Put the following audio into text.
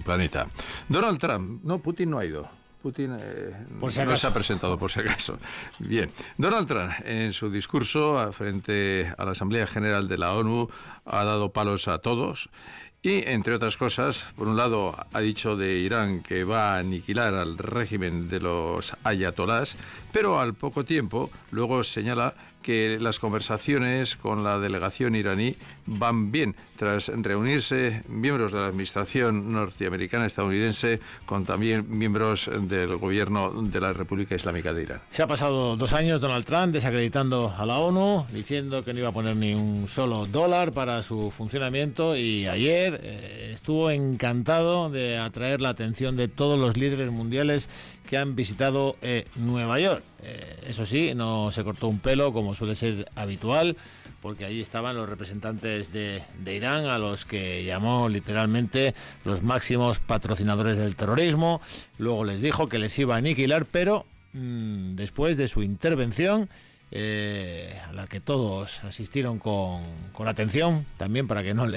planeta. Donald Trump, no, Putin no ha ido. Putin no se ha presentado, por si acaso. Bien, Donald Trump, en su discurso frente a la Asamblea General de la ONU, ha dado palos a todos y, entre otras cosas, por un lado, ha dicho de Irán que va a aniquilar al régimen de los ayatolás, pero al poco tiempo, luego señala que las conversaciones con la delegación iraní van bien, tras reunirse miembros de la administración norteamericana estadounidense con también miembros del gobierno de la República Islámica de Irán. Se ha pasado 2 años Donald Trump desacreditando a la ONU, diciendo que no iba a poner ni un solo dólar para su funcionamiento, y ayer estuvo encantado de atraer la atención de todos los líderes mundiales que han visitado Nueva York. Eso sí, no se cortó un pelo como suele ser habitual, porque allí estaban los representantes de Irán, a los que llamó literalmente los máximos patrocinadores del terrorismo. Luego les dijo que les iba a aniquilar, pero después de su intervención, a la que todos asistieron con atención, también para que no le